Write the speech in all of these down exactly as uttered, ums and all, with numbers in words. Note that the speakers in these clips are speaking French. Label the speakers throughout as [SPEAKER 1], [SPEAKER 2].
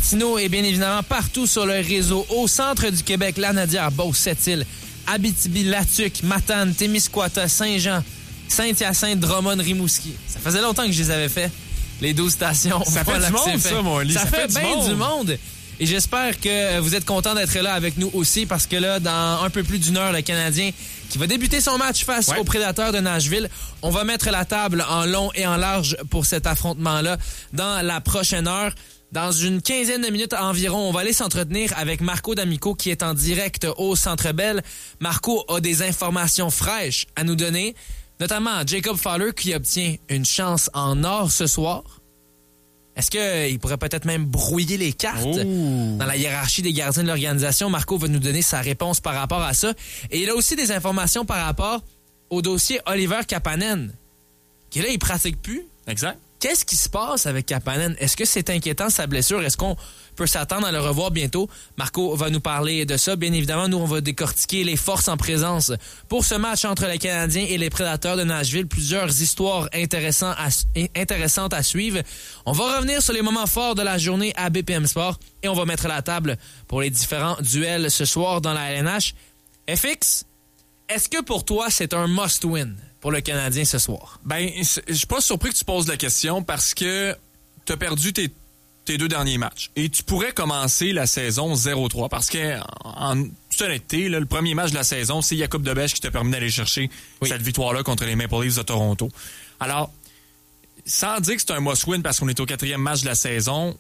[SPEAKER 1] Gatineau et bien évidemment partout sur le réseau. Au centre du Québec, Lanaudière, Beauce, Sept-Îles, Abitibi, Latuc, Matane, Témiscouata, Saint-Jean, Saint-Hyacinthe, Drummond, Rimouski. Ça faisait longtemps que je les avais fait, les douze stations.
[SPEAKER 2] Ça fait
[SPEAKER 1] voilà
[SPEAKER 2] du monde, ça, mon lit.
[SPEAKER 1] Ça,
[SPEAKER 2] ça
[SPEAKER 1] fait,
[SPEAKER 2] fait
[SPEAKER 1] bien
[SPEAKER 2] du,
[SPEAKER 1] du monde. Et j'espère que vous êtes contents d'être là avec nous aussi parce que là, dans un peu plus d'une heure, le Canadien qui va débuter son match face
[SPEAKER 2] ouais.
[SPEAKER 1] aux Prédateurs de Nashville. On va mettre la table en long et en large pour cet affrontement-là dans la prochaine heure. Dans une quinzaine de minutes environ, on va aller s'entretenir avec Marco D'Amico qui est en direct au Centre Bell. Marco a des informations fraîches à nous donner, notamment Jacob Fowler qui obtient une chance en or ce soir. Est-ce qu'il pourrait peut-être même brouiller les cartes
[SPEAKER 2] Ooh.
[SPEAKER 1] dans la hiérarchie des gardiens de l'organisation? Marco va nous donner sa réponse par rapport à ça. Et il a aussi des informations par rapport au dossier Oliver Kapanen, qui là, il pratique plus.
[SPEAKER 2] Exact.
[SPEAKER 1] Qu'est-ce qui se passe avec Kapanen? Est-ce que c'est inquiétant, sa blessure? Est-ce qu'on peut s'attendre à le revoir bientôt? Marco va nous parler de ça. Bien évidemment, nous, on va décortiquer les forces en présence pour ce match entre les Canadiens et les Prédateurs de Nashville. Plusieurs histoires intéressantes à, intéressantes à suivre. On va revenir sur les moments forts de la journée à B P M Sport et on va mettre la table pour les différents duels ce soir dans la L N H. F X, est-ce que pour toi, c'est un must-win pour le Canadien ce soir?
[SPEAKER 2] Ben, je suis pas surpris que tu poses la question parce que tu as perdu tes, tes deux derniers matchs. Et tu pourrais commencer la saison zéro trois parce que, en toute honnêteté, là, le premier match de la saison, c'est Jakub Dobeš qui t'a permis d'aller chercher oui. cette victoire-là contre les Maple Leafs de Toronto. Alors, sans dire que c'est un must-win parce qu'on est au quatrième match de la saison,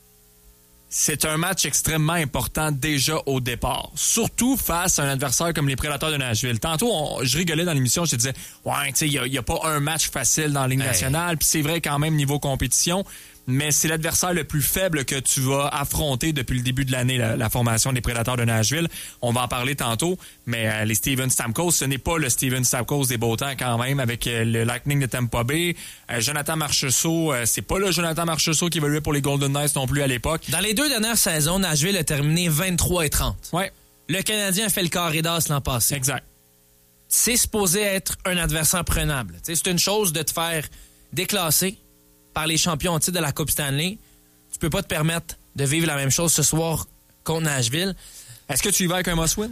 [SPEAKER 2] c'est un match extrêmement important déjà au départ. Surtout face à un adversaire comme les Prédateurs de Nashville. Tantôt, on, je rigolais dans l'émission, je te disais, ouais, tu sais, il n'y a, a pas un match facile dans la Ligue hey. nationale, puis c'est vrai quand même niveau compétition, mais c'est l'adversaire le plus faible que tu vas affronter depuis le début de l'année, la, la formation des Prédateurs de Nashville. On va en parler tantôt, mais euh, les Steven Stamkos, ce n'est pas le Steven Stamkos des beaux temps quand même, avec euh, le Lightning de Tampa Bay. Euh, Jonathan Marchessault, euh, c'est pas le Jonathan Marchessault qui évoluait pour les Golden Knights non plus à l'époque.
[SPEAKER 1] Dans les deux dernières saisons, Nashville a terminé vingt-trois et trente.
[SPEAKER 2] Ouais.
[SPEAKER 1] Le Canadien a fait le carré d'as l'an passé.
[SPEAKER 2] Exact.
[SPEAKER 1] C'est supposé être un adversaire prenable. T'sais, c'est une chose de te faire déclasser par les champions en titre de la Coupe Stanley. Tu peux pas te permettre de vivre la même chose ce soir contre Nashville.
[SPEAKER 2] Est-ce que tu y vas avec un must-win?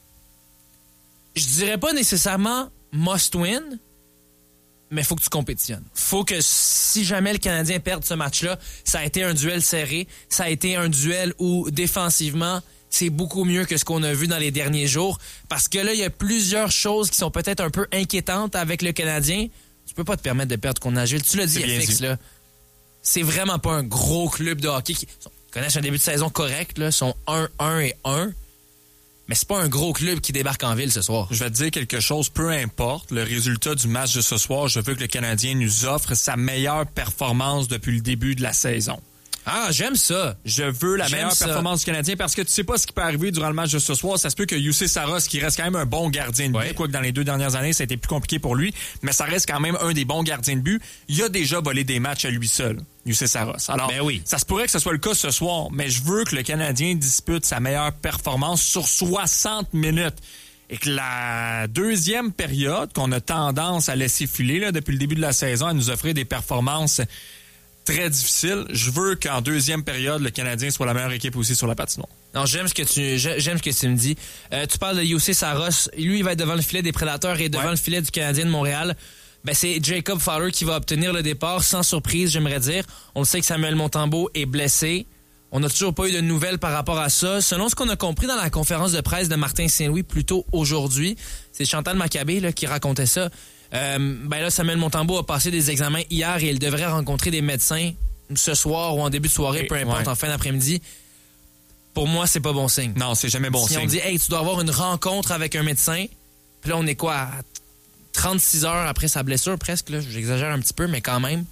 [SPEAKER 1] Je dirais pas nécessairement must-win, mais il faut que tu compétitionnes. Faut que si jamais le Canadien perd ce match-là, ça a été un duel serré, ça a été un duel où défensivement, c'est beaucoup mieux que ce qu'on a vu dans les derniers jours. Parce que là, il y a plusieurs choses qui sont peut-être un peu inquiétantes avec le Canadien. Tu peux pas te permettre de perdre contre Nashville. Tu l'as dit, F X, là. C'est vraiment pas un gros club de hockey qui connaissent un début de saison correct, là. Ils sont un un et un. Mais c'est pas un gros club qui débarque en ville ce soir.
[SPEAKER 2] Je vais te dire quelque chose, peu importe le résultat du match de ce soir, je veux que le Canadien nous offre sa meilleure performance depuis le début de la saison.
[SPEAKER 1] Ah, j'aime ça.
[SPEAKER 2] Je veux la
[SPEAKER 1] j'aime
[SPEAKER 2] meilleure
[SPEAKER 1] ça.
[SPEAKER 2] performance du Canadien parce que tu sais pas ce qui peut arriver durant le match de ce soir. Ça se peut que Jussi Saros, qui reste quand même un bon gardien de but, ouais. quoique dans les deux dernières années, ça a été plus compliqué pour lui, mais ça reste quand même un des bons gardiens de but. Il a déjà volé des matchs à lui seul, Jussi Saros. Alors,
[SPEAKER 1] ben oui.
[SPEAKER 2] ça se pourrait que ce soit le cas ce soir, mais je veux que le Canadien dispute sa meilleure performance sur soixante minutes. Et que la deuxième période, qu'on a tendance à laisser filer là, depuis le début de la saison, à nous offrir des performances très difficile. Je veux qu'en deuxième période, le Canadien soit la meilleure équipe aussi sur la patinoire.
[SPEAKER 1] Non, j'aime ce que tu j'aime ce que tu me dis. Euh, tu parles de Jussi Saros. Lui, il va être devant le filet des Prédateurs et devant ouais. le filet du Canadien de Montréal. Ben, c'est Jacob Fowler qui va obtenir le départ, sans surprise, j'aimerais dire. On le sait que Samuel Montembeault est blessé. On n'a toujours pas eu de nouvelles par rapport à ça. Selon ce qu'on a compris dans la conférence de presse de Martin Saint-Louis plus tôt aujourd'hui, c'est Chantal Maccabé là, qui racontait ça. Euh, ben là, Samuel Montembeault a passé des examens hier et il devrait rencontrer des médecins ce soir ou en début de soirée, peu importe, ouais. en fin d'après-midi. Pour moi, c'est pas bon signe.
[SPEAKER 2] Non, c'est jamais bon
[SPEAKER 1] si
[SPEAKER 2] signe.
[SPEAKER 1] Si on dit, hey, tu dois avoir une rencontre avec un médecin, puis là, on est quoi, à trente-six heures après sa blessure, presque, là, j'exagère un petit peu, mais quand même,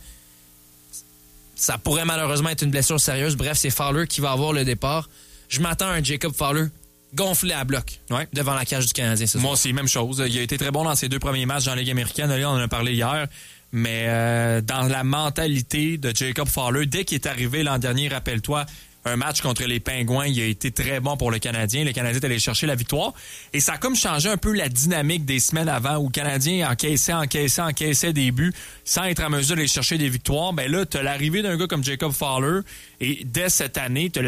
[SPEAKER 1] ça pourrait malheureusement être une blessure sérieuse. Bref, c'est Fowler qui va avoir le départ. Je m'attends à un Jacob Fowler gonflé à bloc ouais. devant la cage du Canadien. Ce
[SPEAKER 2] Moi aussi, même chose. Il a été très bon dans ses deux premiers matchs dans la Ligue américaine. On en a parlé hier. Mais euh, dans la mentalité de Jacob Fowler, dès qu'il est arrivé l'an dernier, rappelle-toi, un match contre les Pingouins, il a été très bon pour le Canadien. Le Canadien est allé chercher la victoire. Et ça a comme changé un peu la dynamique des semaines avant où le Canadien encaissait, encaissait, encaissait des buts sans être en mesure d'aller chercher des victoires. Ben là, tu as l'arrivée d'un gars comme Jacob Fowler et dès cette année, tu as